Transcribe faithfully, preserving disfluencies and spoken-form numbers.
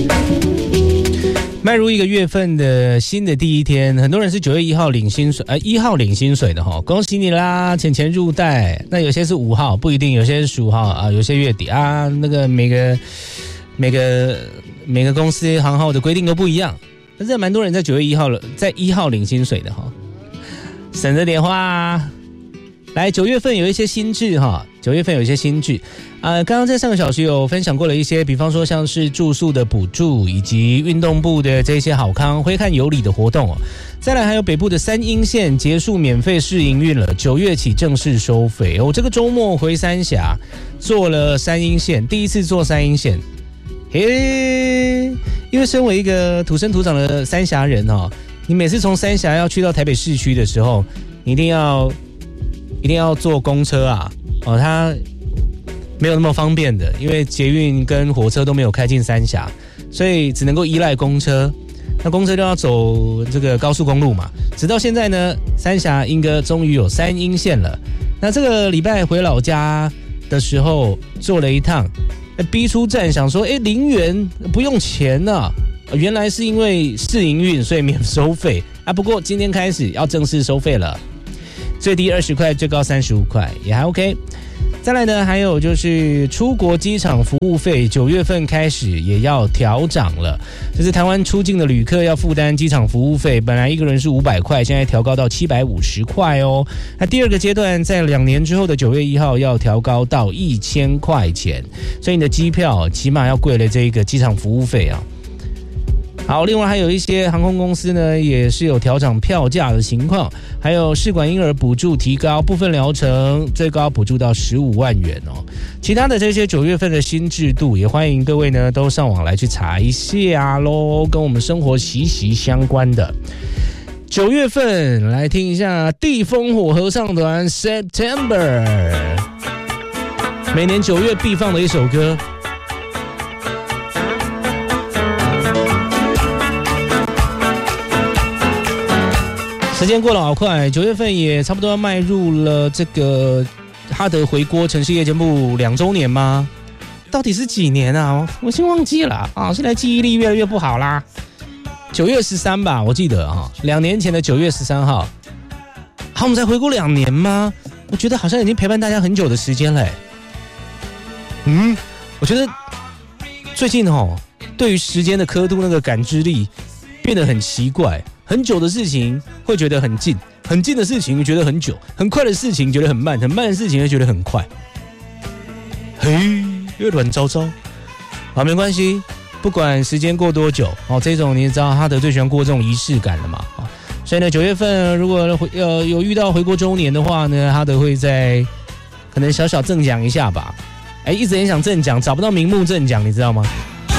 迈入一个月份的新的第一天，很多人是九月一号领薪水，呃，一号领薪水的哈，恭喜你啦，钱钱入袋。那有些是五号，不一定，有些是十五号啊，有些月底啊，那个每个每个每个公司行号的规定都不一样。但是蛮多人在九月一号了，在一号领薪水的哈，省着点花啊。来，九月份有一些新制哈，九月份有一些新制，呃，刚刚在上个小时有分享过了一些，比方说像是住宿的补助，以及运动部的这些好康挥看有礼的活动哦。再来还有北部的三鶯线结束免费试营运了，九月起正式收费。我、哦、这个周末回三峡做了三鶯线，第一次做三鶯线，嘿，因为身为一个土生土长的三峡人哦，你每次从三峡要去到台北市区的时候，你一定要。一定要坐公车啊！哦，它没有那么方便的，因为捷运跟火车都没有开进三峡，所以只能够依赖公车。那公车就要走这个高速公路嘛。直到现在呢，三峡莺歌终于有三鶯线了。那这个礼拜回老家的时候，坐了一趟，逼出站想说，哎，零元不用钱啊！原来是因为试营运，所以免收费啊。不过今天开始要正式收费了。最低二十块，最高三十五块，也还 OK。再来呢，还有就是出国机场服务费，九月份开始也要调涨了。就是台湾出境的旅客要负担机场服务费，本来一个人是五百块，现在调高到七百五十块哦。那第二个阶段，在两年之后的九月一号要调高到一千块钱，所以你的机票起码要贵了这个机场服务费啊。好，另外还有一些航空公司呢，也是有调涨票价的情况，还有试管婴儿补助提高，部分疗程最高补助到十五万元哦。其他的这些九月份的新制度，也欢迎各位呢都上网来去查一下咯，跟我们生活息息相关的。九月份来听一下地风火合唱团 September， 每年九月必放的一首歌。时间过得好快，九月份也差不多要迈入了这个哈德回锅城市夜间部两周年吗？到底是几年啊？我已经忘记了啊！现在记忆力越来越不好啦。九月十三吧，我记得啊，两年前的九月十三号。好，我们才回锅两年吗？我觉得好像已经陪伴大家很久的时间嘞。嗯，我觉得最近哦，对于时间的刻度那个感知力变得很奇怪。很久的事情会觉得很近，很近的事情觉得很久，很快的事情觉得很慢，很慢的事情会觉得很快。嘿，又乱糟糟。好，没关系，不管时间过多久，哦，这种你知道哈德最喜欢过这种仪式感了嘛？哦，所以呢，九月份如果呃有遇到回国周年的话呢，哈德会在可能小小赠奖一下吧。哎，一直很想赠奖，找不到名目赠奖，你知道吗？